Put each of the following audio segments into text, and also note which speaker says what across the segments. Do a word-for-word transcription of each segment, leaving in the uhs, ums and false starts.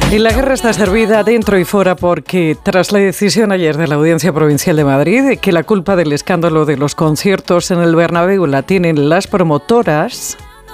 Speaker 1: Y la guerra está servida dentro y fuera porque tras la decisión ayer de la Audiencia Provincial de Madrid de que la culpa del escándalo de los conciertos en el Bernabéu la tienen las promotoras,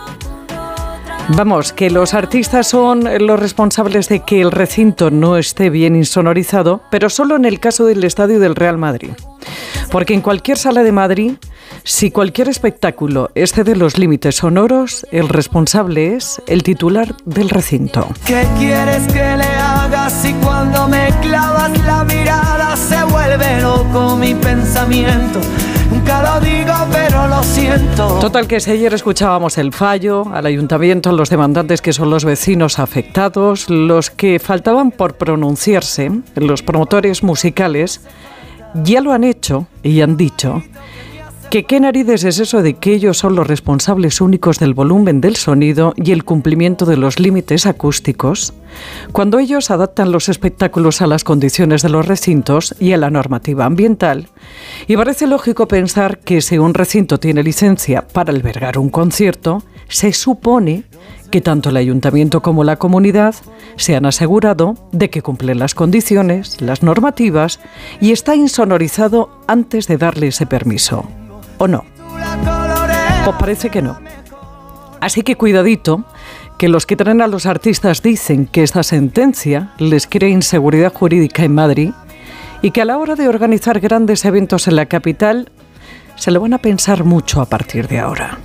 Speaker 1: vamos, que los artistas son los responsables de que el recinto no esté bien insonorizado, pero solo en el caso del estadio del Real Madrid. Porque en cualquier sala de Madrid, si cualquier espectáculo excede los límites sonoros, el responsable es el titular del recinto.
Speaker 2: ¿Qué quieres que le haga si cuando me clavas la mirada se vuelve loco mi pensamiento? Nunca lo digo, pero lo siento.
Speaker 1: Total, que si ayer escuchábamos el fallo al ayuntamiento, los demandantes que son los vecinos afectados, los que faltaban por pronunciarse, los promotores musicales, ya lo han hecho y han dicho que qué narices es eso de que ellos son los responsables únicos del volumen del sonido y el cumplimiento de los límites acústicos, cuando ellos adaptan los espectáculos a las condiciones de los recintos y a la normativa ambiental. Y parece lógico pensar que si un recinto tiene licencia para albergar un concierto, se supone que tanto el ayuntamiento como la comunidad se han asegurado de que cumplen las condiciones, las normativas y está insonorizado antes de darle ese permiso. ¿O no? Pues parece que no. Así que cuidadito, que los que traen a los artistas dicen que esta sentencia les crea inseguridad jurídica en Madrid y que a la hora de organizar grandes eventos en la capital se lo van a pensar mucho a partir de ahora.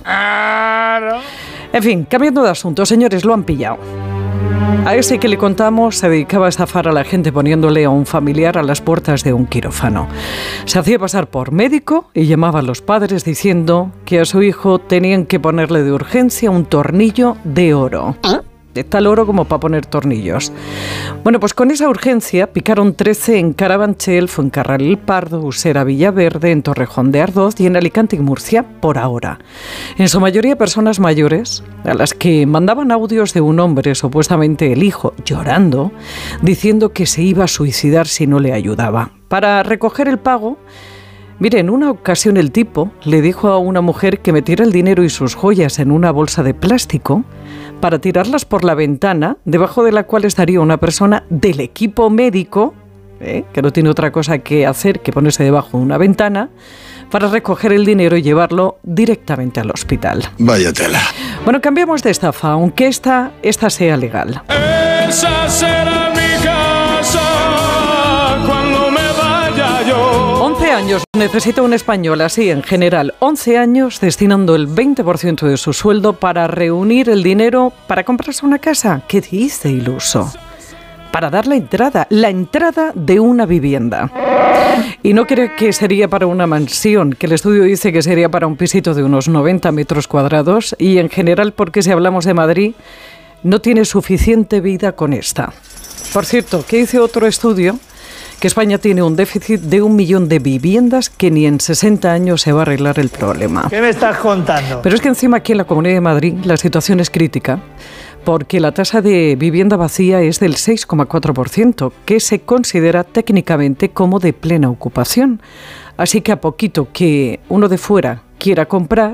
Speaker 1: En fin, cambiando de asunto, señores, lo han pillado. A ese que le contamos se dedicaba a estafar a la gente poniéndole a un familiar a las puertas de un quirófano. Se hacía pasar por médico y llamaba a los padres diciendo que a su hijo tenían que ponerle de urgencia un tornillo de oro. De tal oro como para poner tornillos. Bueno, pues con esa urgencia picaron trece en Carabanchel, Fuencarral el Pardo, Usera Villaverde, en Torrejón de Ardoz y en Alicante y Murcia por ahora. En su mayoría personas mayores, a las que mandaban audios de un hombre, supuestamente el hijo, llorando, diciendo que se iba a suicidar si no le ayudaba. Para recoger el pago, mire, en una ocasión el tipo le dijo a una mujer que metiera el dinero y sus joyas en una bolsa de plástico para tirarlas por la ventana, debajo de la cual estaría una persona del equipo médico, ¿eh? que no tiene otra cosa que hacer que ponerse debajo de una ventana, para recoger el dinero y llevarlo directamente al hospital.
Speaker 3: Vaya tela.
Speaker 1: Bueno, cambiamos de estafa, aunque esta, esta sea legal.
Speaker 4: Esa será mi casa cuando me vaya yo.
Speaker 1: once años necesita un español así en general, once años destinando el veinte por ciento de su sueldo para reunir el dinero para comprarse una casa. ¿Qué dice, iluso? Para dar la entrada, la entrada de una vivienda. Y no cree que sería para una mansión, que el estudio dice que sería para un pisito de unos noventa metros cuadrados y en general, porque si hablamos de Madrid, no tiene suficiente vida con esta. Por cierto, ¿qué dice otro estudio? Que España tiene un déficit de un millón de viviendas que ni en sesenta años se va a arreglar el problema.
Speaker 2: ¿Qué me estás contando?
Speaker 1: Pero es que encima aquí en la Comunidad de Madrid la situación es crítica porque la tasa de vivienda vacía es del seis coma cuatro por ciento, que se considera técnicamente como de plena ocupación. Así que a poquito que uno de fuera quiera comprar...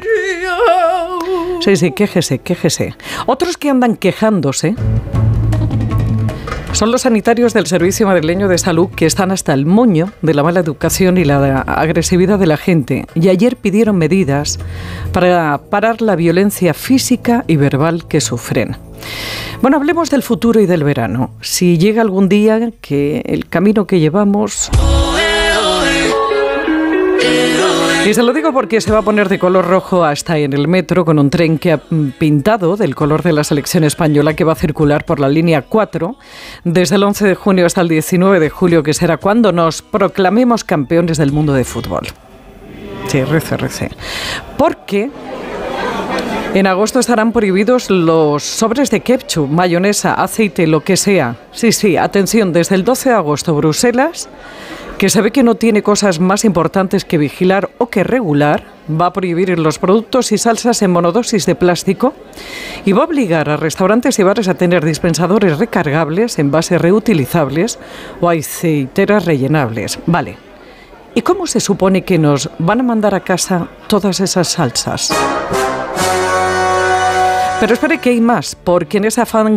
Speaker 1: Sí, sí, quéjese, quéjese. Otros que andan quejándose son los sanitarios del Servicio Madrileño de Salud, que están hasta el moño de la mala educación y la agresividad de la gente. Y ayer pidieron medidas para parar la violencia física y verbal que sufren. Bueno, hablemos del futuro y del verano. Si llega algún día que el camino que llevamos... Y se lo digo porque se va a poner de color rojo hasta en el metro con un tren que ha pintado del color de la selección española que va a circular por la línea cuatro desde el once de junio hasta el diecinueve de julio, que será cuando nos proclamemos campeones del mundo de fútbol. Sí, rece, rece. Porque en agosto estarán prohibidos los sobres de ketchup, mayonesa, aceite, lo que sea. Sí, sí, atención, desde el doce de agosto Bruselas, que se ve que no tiene cosas más importantes que vigilar o que regular, va a prohibir los productos y salsas en monodosis de plástico y va a obligar a restaurantes y bares a tener dispensadores recargables, envases reutilizables o aceiteras rellenables. Vale. ¿Y cómo se supone que nos van a mandar a casa todas esas salsas? Pero espere que hay más, porque en ese afán